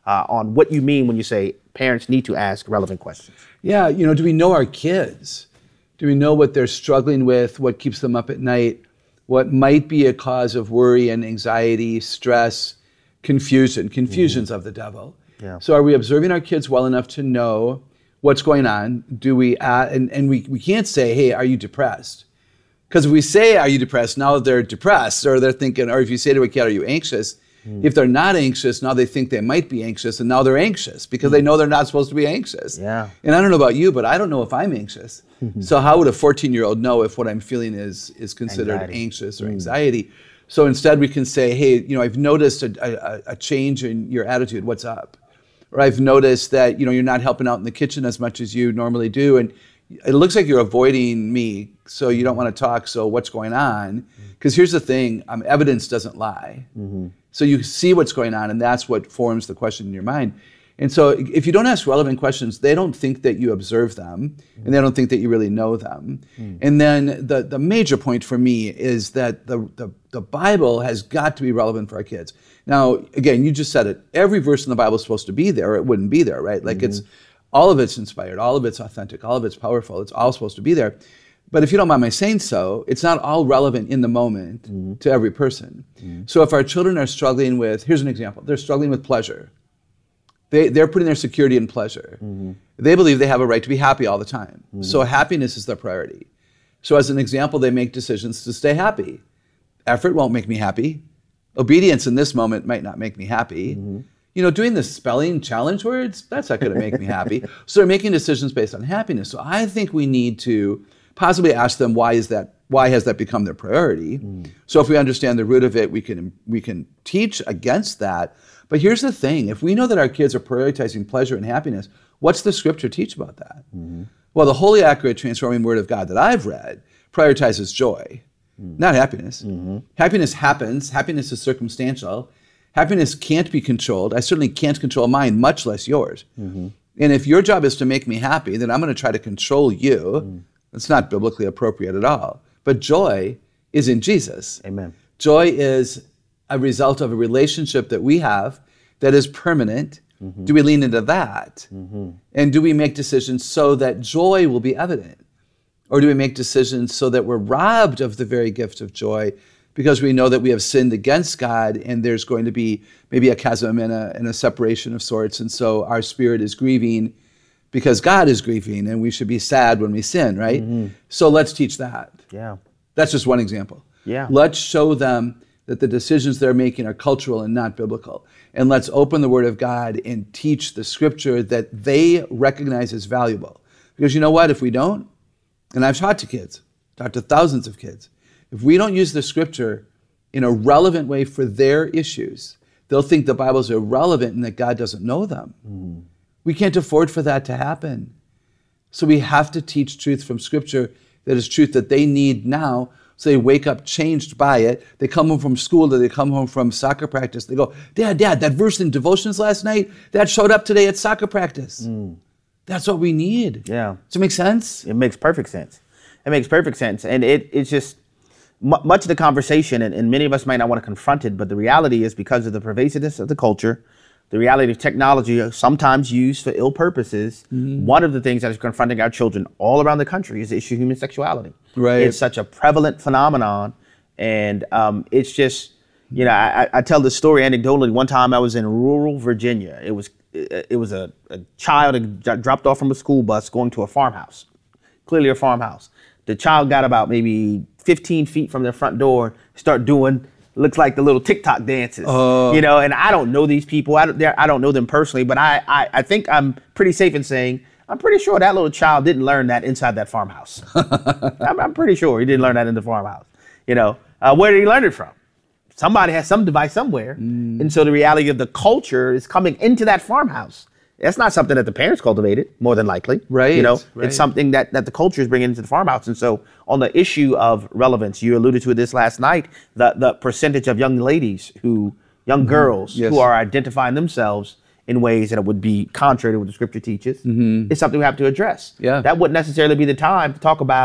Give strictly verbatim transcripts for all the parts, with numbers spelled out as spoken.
uh, on what you mean when you say parents need to ask relevant questions. Yeah, you know, do we know our kids? Do we know what they're struggling with, what keeps them up at night, what might be a cause of worry and anxiety, stress, confusion? Confusion's mm-hmm. of the devil. Yeah. So are we observing our kids well enough to know what's going on? Do we, uh, and, and we, we can't say, hey, are you depressed? Because if we say, are you depressed, now they're depressed, or they're thinking, or if you say to a kid, are you anxious? Mm. If they're not anxious, now they think they might be anxious, and now they're anxious because mm. they know they're not supposed to be anxious. Yeah. And I don't know about you, but I don't know if I'm anxious. So how would a fourteen-year-old know if what I'm feeling is is considered anxiety. anxious or mm. anxiety? So instead we can say, hey, you know, I've noticed a, a, a change in your attitude, what's up? Or I've noticed that, you know, you're not helping out in the kitchen as much as you normally do, and it looks like you're avoiding me, so you don't want to talk, so what's going on? Because here's the thing, um, evidence doesn't lie. Mm-hmm. So you see what's going on, and that's what forms the question in your mind. And so if you don't ask relevant questions, they don't think that you observe them, mm-hmm. and they don't think that you really know them. Mm-hmm. And then the, the major point for me is that the, the, the Bible has got to be relevant for our kids. Now, again, you just said it. Every verse in the Bible is supposed to be there, or it wouldn't be there, right? Like mm-hmm. it's all of it's inspired, all of it's authentic, all of it's powerful. It's all supposed to be there. But if you don't mind my saying so, it's not all relevant in the moment mm-hmm. to every person. Mm-hmm. So if our children are struggling with, here's an example, they're struggling with pleasure. They, they're putting their security in pleasure. Mm-hmm. They believe they have a right to be happy all the time. Mm-hmm. So happiness is their priority. So as an example, they make decisions to stay happy. Effort won't make me happy. Obedience in this moment might not make me happy. Mm-hmm. You know, doing the spelling challenge words, that's not going to make me happy. So they're making decisions based on happiness. So I think we need to possibly ask them, why is that? Why has that become their priority? Mm. So if we understand the root of it, we can we can teach against that. But here's the thing: if we know that our kids are prioritizing pleasure and happiness, what's the Scripture teach about that? Mm-hmm. Well, the holy, accurate, transforming Word of God that I've read prioritizes joy, mm. not happiness. Mm-hmm. Happiness happens. Happiness is circumstantial. Happiness can't be controlled. I certainly can't control mine, much less yours. Mm-hmm. And if your job is to make me happy, then I'm going to try to control you. Mm. It's not biblically appropriate at all. But joy is in Jesus. Amen. Joy is a result of a relationship that we have that is permanent. Mm-hmm. Do we lean into that? Mm-hmm. And do we make decisions so that joy will be evident? Or do we make decisions so that we're robbed of the very gift of joy because we know that we have sinned against God and there's going to be maybe a chasm and a, and a separation of sorts, and so our spirit is grieving because God is grieving, and we should be sad when we sin, right? Mm-hmm. So let's teach that. Yeah. That's just one example. Yeah. Let's show them that the decisions they're making are cultural and not biblical. And let's open the Word of God and teach the Scripture that they recognize as valuable. Because you know what? If we don't, and I've taught to kids, taught to thousands of kids, if we don't use the Scripture in a relevant way for their issues, they'll think the Bible's irrelevant and that God doesn't know them. Mm. We can't afford for that to happen. So we have to teach truth from Scripture that is truth that they need now, so they wake up changed by it. They come home from school, or they come home from soccer practice. They go, Dad, Dad, that verse in devotions last night, that showed up today at soccer practice. Mm. That's what we need. Yeah. Does it make sense? It makes perfect sense. It makes perfect sense. And it it's just, m- much of the conversation, and, and many of us might not want to confront it, but the reality is because of the pervasiveness of the culture, the reality of technology, sometimes used for ill purposes, mm-hmm. one of the things that is confronting our children all around the country is the issue of human sexuality. Right. It's such a prevalent phenomenon, and um, it's just, you know, I, I tell this story anecdotally. One time I was in rural Virginia. It was it was a, a child had dropped off from a school bus going to a farmhouse, clearly a farmhouse. The child got about maybe fifteen feet from their front door, start doing looks like the little TikTok dances, uh, you know, and I don't know these people. I don't, I don't know them personally, but I, I, I think I'm pretty safe in saying I'm pretty sure that little child didn't learn that inside that farmhouse. I'm, I'm pretty sure he didn't learn that in the farmhouse. You know, uh, where did he learn it from? Somebody has some device somewhere. Mm. And so the reality of the culture is coming into that farmhouse. That's not something that the parents cultivated, more than likely. Right. You know, right. It's something that, that the culture is bringing into the farmhouse. And so on the issue of relevance, you alluded to this last night, the, the percentage of young ladies who, young girls mm-hmm. yes. who are identifying themselves in ways that would be contrary to what the Scripture teaches mm-hmm. is something we have to address. Yeah. That wouldn't necessarily be the time to talk about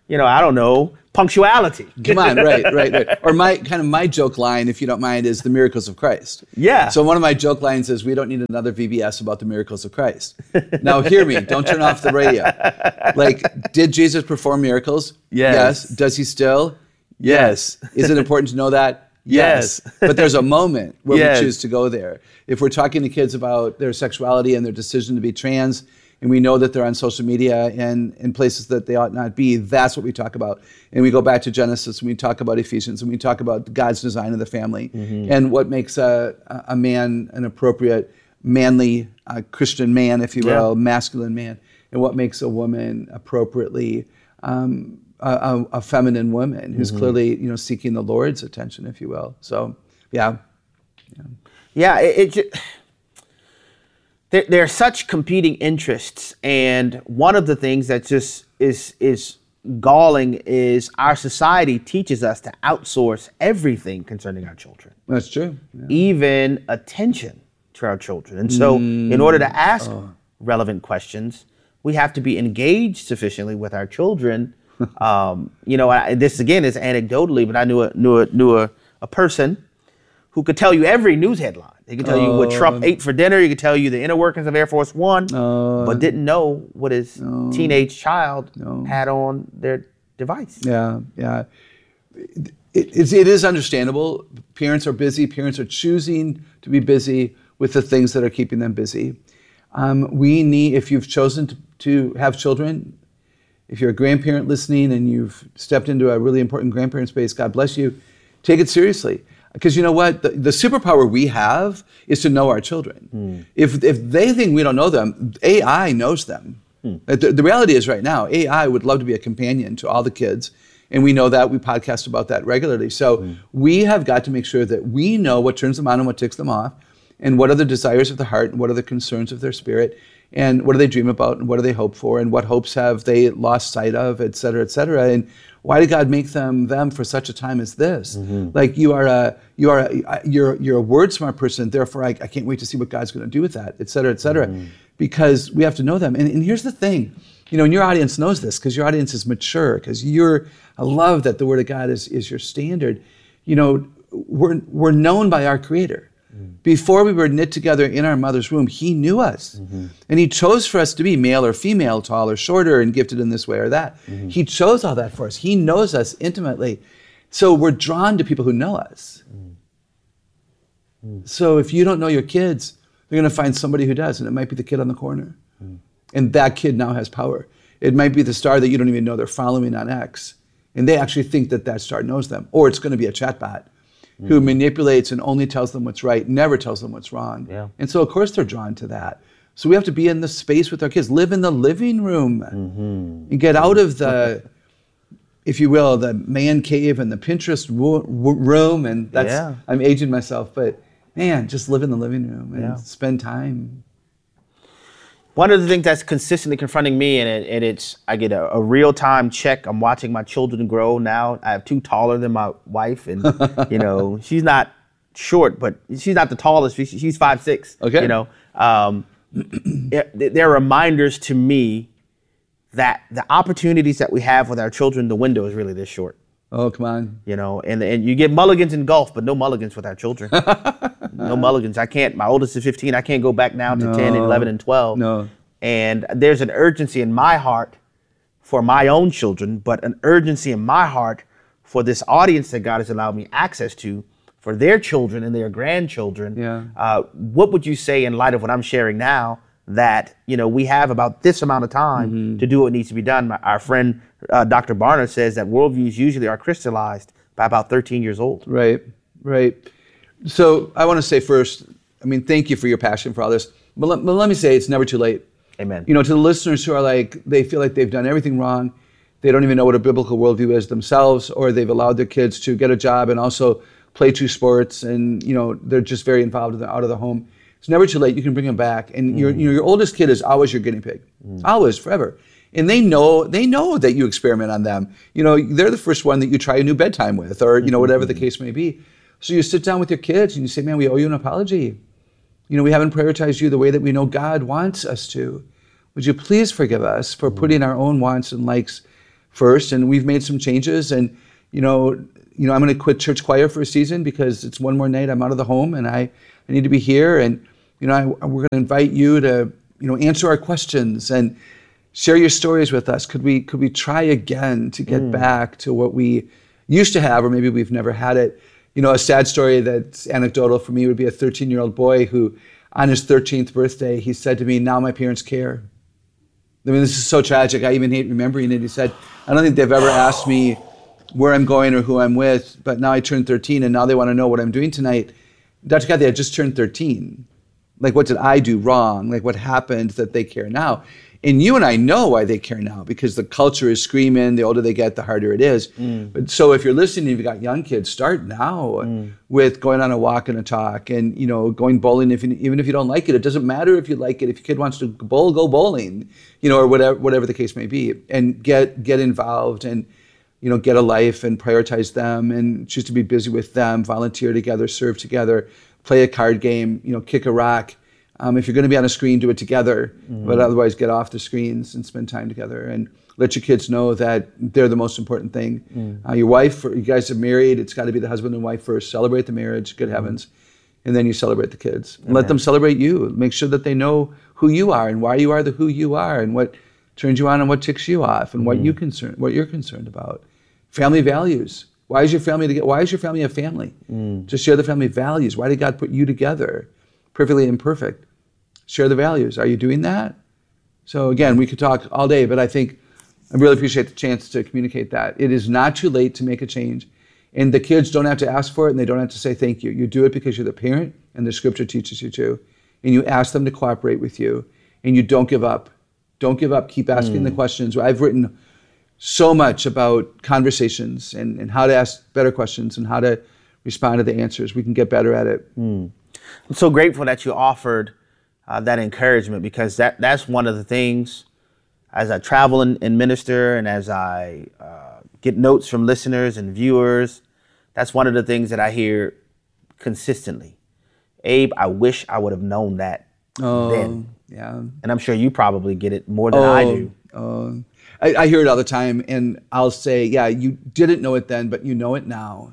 you know, I don't know, punctuality. Come on, right, right, right. Or my kind of my joke line, if you don't mind, is the miracles of Christ. Yeah. So one of my joke lines is, we don't need another V B S about the miracles of Christ. Now hear me, don't turn off the radio. Like, did Jesus perform miracles? Yes. Yes. Does he still? Yes. Is it important to know that? Yes. Yes. But there's a moment where Yes. we choose to go there. If we're talking to kids about their sexuality and their decision to be trans, and we know that they're on social media and in places that they ought not be, that's what we talk about. And we go back to Genesis, and we talk about Ephesians, and we talk about God's design of the family, mm-hmm. and what makes a, a man an appropriate manly uh, Christian man, if you will, yeah. masculine man, and what makes a woman appropriately um, a, a, a feminine woman who's mm-hmm. clearly, you know, seeking the Lord's attention, if you will. So, yeah. Yeah, yeah it, it just... There, there are such competing interests, and one of the things that just is is galling is our society teaches us to outsource everything concerning our children. That's true. Yeah. Even attention to our children. And so mm. in order to ask oh. relevant questions, we have to be engaged sufficiently with our children. um, you know, I, this again is anecdotally, but I knew a, knew a, knew a, a person who could tell you every news headline. He could tell oh, you what Trump ate for dinner. He could tell you the inner workings of Air Force One, uh, but didn't know what his no, teenage child no. had on their device. Yeah, yeah. It, it, it is understandable. Parents are busy. Parents are choosing to be busy with the things that are keeping them busy. Um, we need, if you've chosen to, to have children, if you're a grandparent listening and you've stepped into a really important grandparent space, God bless you, take it seriously. Because you know what? The, the superpower we have is to know our children. Mm. If if they think we don't know them, A I knows them. Mm. The, the reality is right now, A I would love to be a companion to all the kids. And we know that. We podcast about that regularly. So mm. we have got to make sure that we know what turns them on and what ticks them off, and what are the desires of the heart, and what are the concerns of their spirit, and what do they dream about, and what do they hope for, and what hopes have they lost sight of, et cetera, et cetera. And why did God make them them for such a time as this? Mm-hmm. Like you are a you are a, you're you're a word smart person. Therefore, I, I can't wait to see what God's going to do with that, et cetera, et cetera. Mm-hmm. Because we have to know them. And, and here's the thing, you know, and your audience knows this because your audience is mature. Because you're, I love that the Word of God is is your standard. You know, we're we're known by our Creator. Before we were knit together in our mother's womb, He knew us. Mm-hmm. And He chose for us to be male or female, tall or shorter, and gifted in this way or that. Mm-hmm. He chose all that for us. He knows us intimately. So we're drawn to people who know us. Mm-hmm. So if you don't know your kids, they're going to find somebody who does, and it might be the kid on the corner. Mm-hmm. And that kid now has power. It might be the star that you don't even know they're following on X, and they actually think that that star knows them. Or it's going to be a chatbot who manipulates and only tells them what's right, never tells them what's wrong. Yeah. And so, of course, they're drawn to that. So we have to be in the space with our kids, live in the living room, mm-hmm. and get out of the, if you will, the man cave and the Pinterest wo- wo- room. And that's, yeah. I'm aging myself, but man, just live in the living room and yeah. spend time. One of the things that's consistently confronting me, and, it, and it's, I get a, a real-time check. I'm watching my children grow now. I have two taller than my wife, and you know, she's not short, but she's not the tallest. She's five six. Okay. You know, um, they're, they're reminders to me that the opportunities that we have with our children, the window is really this short. Oh, come on. You know, and and you get mulligans in golf, but no mulligans with our children. No mulligans. I can't, my oldest is fifteen. I can't go back now to no. ten and eleven and twelve. No. And there's an urgency in my heart for my own children, but an urgency in my heart for this audience that God has allowed me access to, for their children and their grandchildren. Yeah. Uh, what would you say in light of what I'm sharing now, that, you know, we have about this amount of time mm-hmm. to do what needs to be done? My, our friend, uh, Doctor Barner, says that worldviews usually are crystallized by about thirteen years old. Right, right. So I want to say first, I mean, thank you for your passion for all this. But let, but let me say, it's never too late. Amen. You know, to the listeners who are like, they feel like they've done everything wrong, they don't even know what a biblical worldview is themselves, or they've allowed their kids to get a job and also play two sports, and you know, they're just very involved in the, out of the home. It's never too late. You can bring them back, and mm. your you know, your oldest kid is always your guinea pig, mm. always, forever. And they know they know that you experiment on them. You know, they're the first one that you try a new bedtime with, or you know, whatever the case may be. So you sit down with your kids and you say, "Man, we owe you an apology. You know, we haven't prioritized you the way that we know God wants us to. Would you please forgive us for putting our own wants and likes first, and we've made some changes. And you know, you know, I'm going to quit church choir for a season because it's one more night I'm out of the home, and I, I need to be here. And you know, I, we're going to invite you to, you know, answer our questions and share your stories with us. Could we could we try again to get mm. back to what we used to have, or maybe we've never had it? You know, a sad story that's anecdotal for me would be a thirteen-year-old boy who, on his thirteenth birthday, he said to me, "Now my parents care." I mean, this is so tragic. I even hate remembering it. He said, "I don't think they've ever asked me where I'm going or who I'm with, but now I turned thirteen and now they want to know what I'm doing tonight." Doctor Kathy, I just turned thirteen. Like, what did I do wrong? Like, what happened that they care now? And you and I know why they care now, because the culture is screaming. The older they get, the harder it is. Mm. But so if you're listening, if you've got young kids, start now mm. with going on a walk and a talk, and you know, going bowling. If you, even if you don't like it, it doesn't matter if you like it. If your kid wants to bowl, go bowling. You know, or whatever whatever the case may be, and get get involved and you know, get a life and prioritize them and choose to be busy with them. Volunteer together, serve together, play a card game. You know, kick a rock. Um, if you're going to be on a screen, do it together, mm-hmm. but otherwise get off the screens and spend time together and let your kids know that they're the most important thing. Mm. Uh, your wife, or you guys are married, it's got to be the husband and wife first. Celebrate the marriage, good heavens, and then you celebrate the kids. And let them celebrate you. Make sure that they know who you are and why you are the who you are and what turns you on and what ticks you off and mm. what you concern, what you're concerned about. Family values. Why is your family together? Why is your family a family? Mm. To share the family values. Why did God put you together? Perfectly imperfect. Share the values. Are you doing that? So again, we could talk all day, but I think I really appreciate the chance to communicate that. It is not too late to make a change. And the kids don't have to ask for it, and they don't have to say thank you. You do it because you're the parent, and the scripture teaches you to. And you ask them to cooperate with you, and you don't give up. Don't give up. Keep asking mm. the questions. I've written so much about conversations and, and how to ask better questions and how to respond to the answers. We can get better at it. Mm. I'm so grateful that you offered Uh, that encouragement, because that that's one of the things as I travel and, and minister, and as I uh, get notes from listeners and viewers, that's one of the things that I hear consistently. Abe, I wish I would have known that oh, then. Yeah. And I'm sure you probably get it more than oh, I do. Oh. I, I hear it all the time, and I'll say, yeah, you didn't know it then, but you know it now.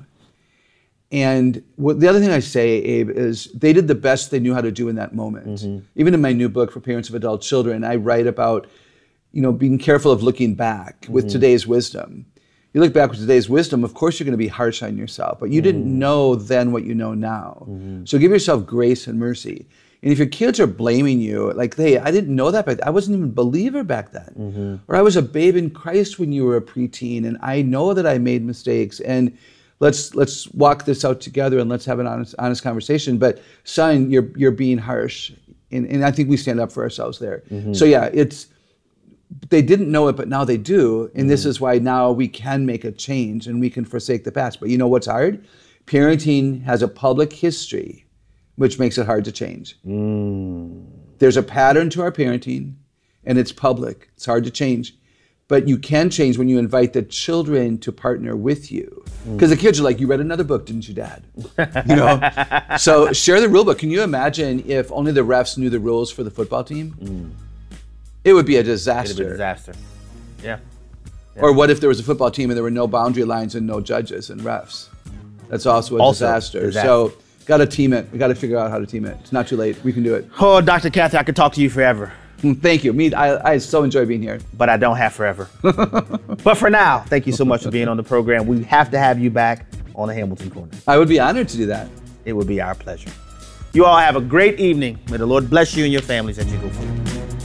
And what, the other thing I say, Abe, is they did the best they knew how to do in that moment. Mm-hmm. Even in my new book for parents of adult children, I write about, you know, being careful of looking back mm-hmm. with today's wisdom. You look back with today's wisdom, of course you're going to be harsh on yourself, but you mm-hmm. didn't know then what you know now. Mm-hmm. So give yourself grace and mercy. And if your kids are blaming you, like, hey, I didn't know that back then. I wasn't even a believer back then. Mm-hmm. Or I was a babe in Christ when you were a preteen, and I know that I made mistakes. And Let's let's walk this out together and let's have an honest honest conversation. But son, you're you're being harsh, and, and I think we stand up for ourselves there. Mm-hmm. So yeah, it's they didn't know it, but now they do, and mm-hmm. this is why now we can make a change and we can forsake the past. But you know what's hard? Parenting has a public history, which makes it hard to change. Mm. There's a pattern to our parenting, and it's public. It's hard to change. But you can change when you invite the children to partner with you. Because mm. the kids are like, you read another book, didn't you, Dad? You know? So share the rule book. Can you imagine if only the refs knew the rules for the football team? Mm. It would be a disaster. It would be a disaster. Yeah. yeah. Or what if there was a football team and there were no boundary lines and no judges and refs? That's also a also disaster. disaster. So got to team it. We got to figure out how to team it. It's not too late. We can do it. Oh, Doctor Kathy, I could talk to you forever. Thank you. Me, I, I so enjoy being here. But I don't have forever. But for now, thank you so much for being on the program. We have to have you back on the Hamilton Corner. I would be honored to do that. It would be our pleasure. You all have a great evening. May the Lord bless you and your families as you go forward.